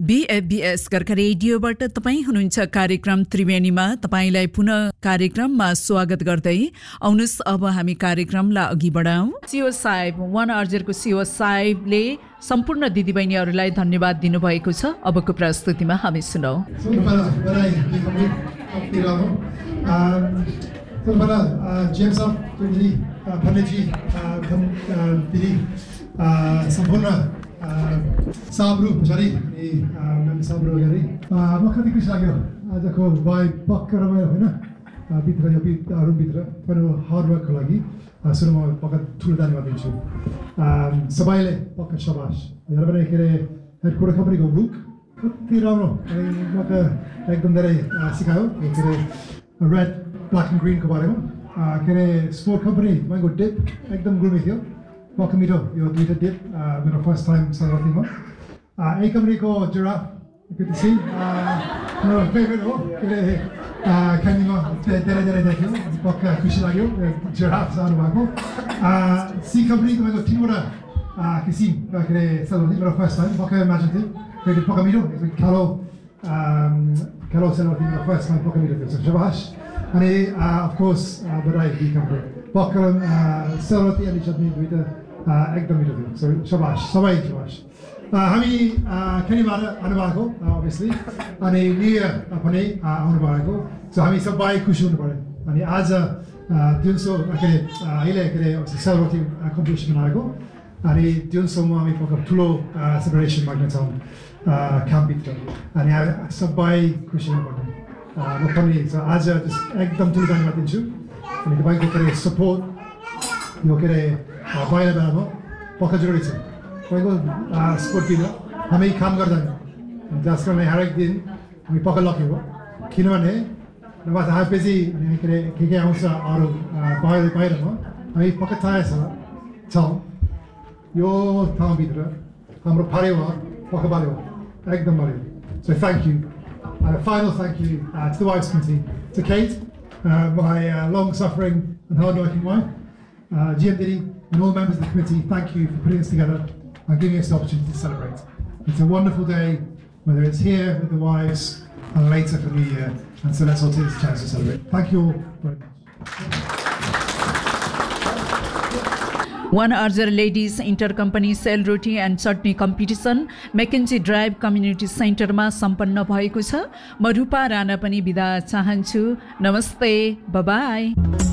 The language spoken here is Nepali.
BFBS गर्का रेडियोबाट तपाई हुनुहुन्छ कार्यक्रम त्रिवेणीमा। तपाईलाई पुनः कार्यक्रममा स्वागत गर्दै आउनुस् अब हामी कार्यक्रमलाई अघि बढाउँ। सिओ साहेब वन अर्जरको सिओ साहेबले सम्पूर्ण दिदीबहिनीहरूलाई धन्यवाद दिनुभएको छ। अबको प्रस्तुतिमा हामी सुनौँ। साब्रु पछाडि साब्रु गरी म कति खुसी लाग्यो आजको भाइ पक्क रमाइलो होइन भित्र पनि हार्ड वर्कको लागि सुरुमा पक्का ठुलो धन्यवाद दिन्छु सबैले पक्का शाबास यहाँबाट के अरे हेडक्वार्टर कम्पनीको बुक कति राम्रो मलाई एकदम धेरै सिकायो के अरे रेड ब्ल्याक एन्ड ग्रिनको बारेमा के अरे स्पोर्ट कम्पनी तपाईँको डिप एकदम ग्रुमी थियो Welcome to your Twitter dip. My first time celebrating. A company called Giraffe. Good to see. My favorite. Can you Pokka Kushilagyo, Giraffe sound wako. C company to Timura. Kisim. Celebrating for the first time. Pokka imaginative. Created Pokamito. Kalo celebrating for the first time. Pokamito. So Shabash. And of course, Badai B company. Pokka celebrating and each other Twitter. एकदम मिठो थियो सो शाबाश सबै शाबाश हामी खेनीबाट आउनुभएको अभियसली अनि न्यु इयर पनि आउनुभएको सो हामी सबै खुसी हुनु पर्यो अनि आज दिउँसो के अरे अहिले के अरे सेलिब्रेटिङ कम्पिटिसन बनाएको अनि दिउँसोमा हामी पक्का ठुलो सेलिब्रेसन माग्नेछौँ क्याम्पभित्र अनि सबै खुसी हुनुपर्ने म पनि आज एकदम ठुलो धन्यवाद दिन्छु अनि तपाईँको के अरे सपोर्ट यो के अरे बाहिर बेलामा पक्का जरुरी छ तपाईँको स्पोर्टतिर हामी काम गर्दैन जस कारण हरेक दिन हामी पक्का लक्ष्य हो किनभने नभए आएपछि के आउँछ अरू बाहिरमा हामी पक्का थाहा छौँ यो ठाउँभित्र हाम्रो फाल्यो पक्का बाल्यो एकदम बाल्यो so thank you final thank you to the Wives Committee, to Kate, my long-suffering and hard-working wife, GM Diddy, and all members of the committee. Thank you for putting us together and giving us the opportunity to celebrate. It's a wonderful day, whether it's here with the wives and later for New Year, and so let's all take this chance to celebrate. Thank you all very much. One Archer Ladies Inter-Company Sealroti and Chutney Competition Mackenzie Drive Community Center मा सम्पन्न भएको छ। म रूपा राणा पनि बिदा चाहन्छु। नमस्ते, बाय बाय।